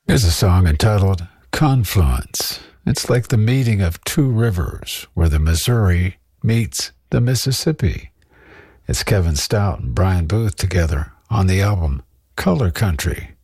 Here's a song entitled Confluence. It's like the meeting of two rivers where the Missouri meets the Mississippi. It's Kevin Stout and Brian Booth together on the album Color Country.